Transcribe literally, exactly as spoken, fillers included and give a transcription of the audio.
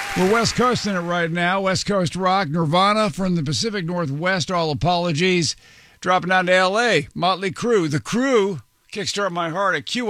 We're West Coasting it right now. West Coast rock, Nirvana from the Pacific Northwest. All apologies. Dropping down to L A. Motley Crue. The Crew, Kickstart My Heart at Q